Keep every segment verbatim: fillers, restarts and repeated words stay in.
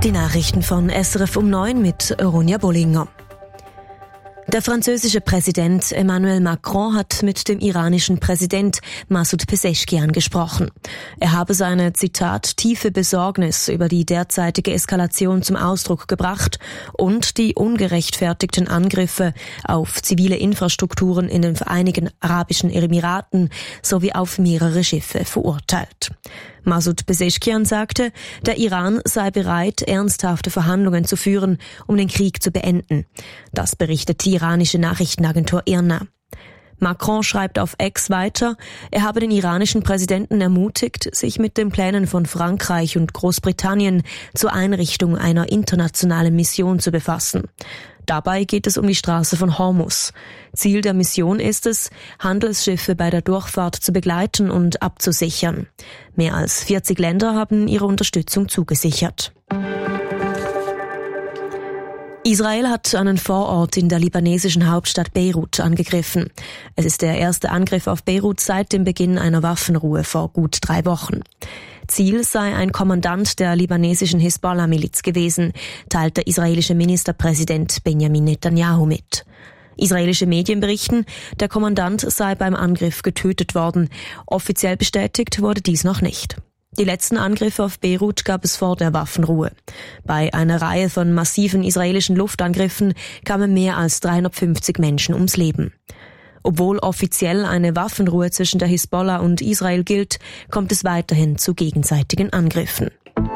Die Nachrichten von S R F um neun mit Ronja Bollinger. Der französische Präsident Emmanuel Macron hat mit dem iranischen Präsident Massoud Pezeshkian gesprochen. Er habe seine, Zitat, tiefe Besorgnis über die derzeitige Eskalation zum Ausdruck gebracht und die ungerechtfertigten Angriffe auf zivile Infrastrukturen in den Vereinigten Arabischen Emiraten sowie auf mehrere Schiffe verurteilt. Massoud Pezeshkian sagte, der Iran sei bereit, ernsthafte Verhandlungen zu führen, um den Krieg zu beenden. Das berichtet die iranische Nachrichtenagentur I R N A. Macron schreibt auf X weiter, er habe den iranischen Präsidenten ermutigt, sich mit den Plänen von Frankreich und Großbritannien zur Einrichtung einer internationalen Mission zu befassen. Dabei geht es um die Straße von Hormuz. Ziel der Mission ist es, Handelsschiffe bei der Durchfahrt zu begleiten und abzusichern. Mehr als vierzig Länder haben ihre Unterstützung zugesichert. Israel hat einen Vorort in der libanesischen Hauptstadt Beirut angegriffen. Es ist der erste Angriff auf Beirut seit dem Beginn einer Waffenruhe vor gut drei Wochen. Ziel sei ein Kommandant der libanesischen Hisbollah-Miliz gewesen, teilt der israelische Ministerpräsident Benjamin Netanyahu mit. Israelische Medien berichten, der Kommandant sei beim Angriff getötet worden. Offiziell bestätigt wurde dies noch nicht. Die letzten Angriffe auf Beirut gab es vor der Waffenruhe. Bei einer Reihe von massiven israelischen Luftangriffen kamen mehr als dreihundertfünfzig Menschen ums Leben. Obwohl offiziell eine Waffenruhe zwischen der Hisbollah und Israel gilt, kommt es weiterhin zu gegenseitigen Angriffen.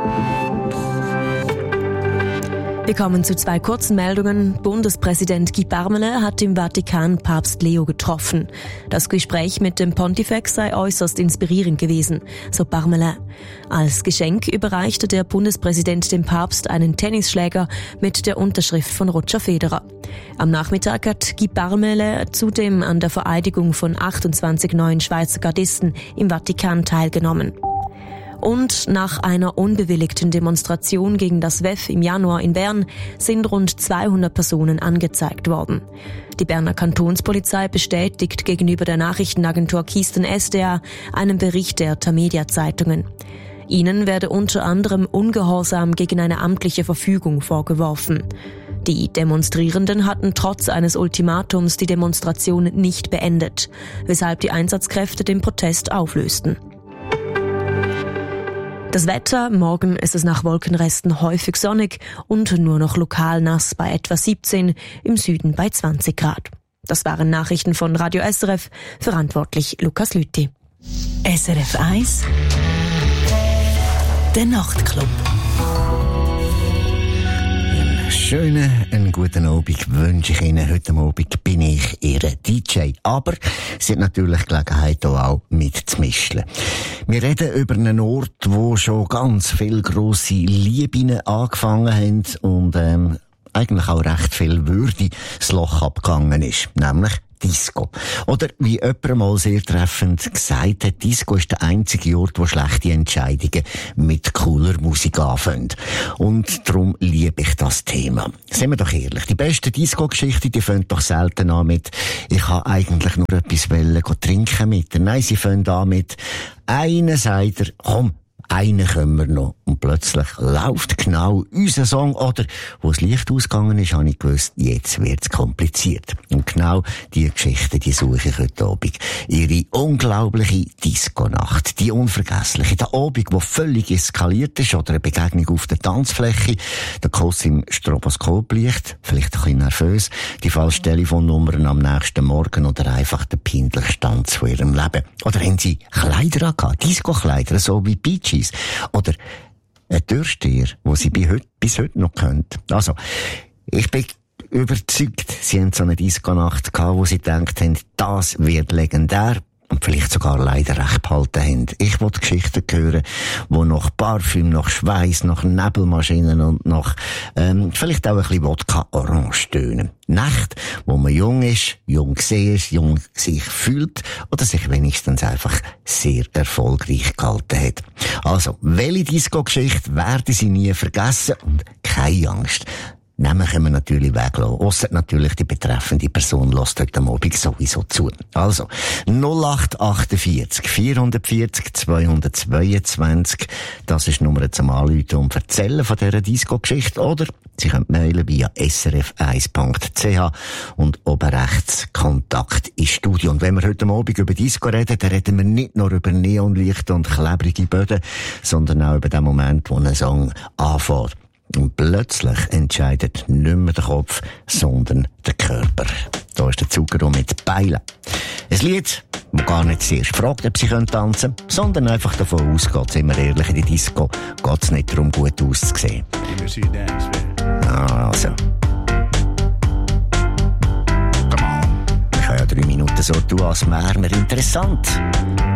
Wir kommen zu zwei kurzen Meldungen. Bundespräsident Guy Parmelin hat im Vatikan Papst Leo getroffen. Das Gespräch mit dem Pontifex sei äußerst inspirierend gewesen, so Parmelin. Als Geschenk überreichte der Bundespräsident dem Papst einen Tennisschläger mit der Unterschrift von Roger Federer. Am Nachmittag hat Guy Parmelin zudem an der Vereidigung von achtundzwanzig neuen Schweizer Gardisten im Vatikan teilgenommen. Und nach einer unbewilligten Demonstration gegen das W E F im Januar in Bern sind rund zweihundert Personen angezeigt worden. Die Berner Kantonspolizei bestätigt gegenüber der Nachrichtenagentur Keystone S D A einen Bericht der Tamedia-Zeitungen. Ihnen werde unter anderem Ungehorsam gegen eine amtliche Verfügung vorgeworfen. Die Demonstrierenden hatten trotz eines Ultimatums die Demonstration nicht beendet, weshalb die Einsatzkräfte den Protest auflösten. Das Wetter, morgen ist es nach Wolkenresten häufig sonnig und nur noch lokal nass bei etwa siebzehn, im Süden bei zwanzig Grad. Das waren Nachrichten von Radio S R F, verantwortlich Lukas Lüthi. S R F eins, der Nachtclub. Schönen, einen guten Abend wünsche ich Ihnen. Heute Abend bin ich Ihr D J. Aber Sie haben natürlich Gelegenheit, auch mitzumischen. Wir reden über einen Ort, wo schon ganz viele grosse Lieben angefangen haben und ähm, eigentlich auch recht viel Würde das Loch abgegangen ist. Nämlich Disco. Oder wie jemand mal sehr treffend gesagt hat, Disco ist der einzige Ort, wo schlechte Entscheidungen mit cooler Musik anfangen. Und darum liebe ich das Thema. Seien wir doch ehrlich, die besten Disco-Geschichten, die fangen doch selten an mit «Ich habe eigentlich nur etwas wollen, trinken mit». Nein, sie fangen an mit «Einer sagt er, komm, einen können wir noch». Und plötzlich läuft genau unser Song. Oder, wo das Licht ausgegangen ist, habe ich gewusst, jetzt wird's kompliziert. Und genau diese Geschichte, die suche ich heute Abend. Ihre unglaubliche Disco-Nacht. Die unvergessliche. Der Abend, der völlig eskaliert ist. Oder eine Begegnung auf der Tanzfläche. Der Kuss im Stroboskoplicht. Vielleicht ein bisschen nervös. Die falsche Telefonnummern am nächsten Morgen. Oder einfach der peinlichste Tanz von ihrem Leben. Oder haben sie Kleider angehabt? Disco-Kleider, so wie Bee Gees. Oder ein Türsteher, wo sie bis heute, bis heute noch kennt. Also, ich bin überzeugt, sie haben so eine Disco-Nacht gehabt, wo sie gedacht haben, das wird legendär. Und vielleicht sogar leider recht behalten haben. Ich will Geschichten hören, die nach Parfüm, nach Schweiß, nach Nebelmaschinen und nach ähm, vielleicht auch ein bisschen Wodka Orange tönen. Nacht, wo man jung ist, jung gesehen ist, jung sich fühlt oder sich wenigstens einfach sehr erfolgreich gehalten hat. Also, welche Disco-Geschichte werden Sie nie vergessen? Und keine Angst. Namen können wir natürlich weglassen. Ausser natürlich die betreffende Person lässt heute am Abend sowieso zu. Also, null acht achtundvierzig, vierhundertvierzig, zweihundertzweiundzwanzig. Das ist die Nummer zum Anrufen und erzählen von dieser Disco-Geschichte. Oder Sie können mailen via s r f eins punkt c h und oben rechts Kontakt ins Studio. Und wenn wir heute Abend über Disco reden, dann reden wir nicht nur über Neonlichter und klebrige Böden, sondern auch über den Moment, wo ein Song anfängt. Und plötzlich entscheidet nicht mehr der Kopf, sondern der Körper. Da ist der Zucchero mit Beilen. Ein Lied, das gar nicht zuerst fragt, ob sie tanzen können, sondern einfach davon ausgeht, sind wir ehrlich, in der Disco geht es nicht darum, gut auszusehen. Ah, also. Ich kann ja drei Minuten so tun, als wäre mir interessant.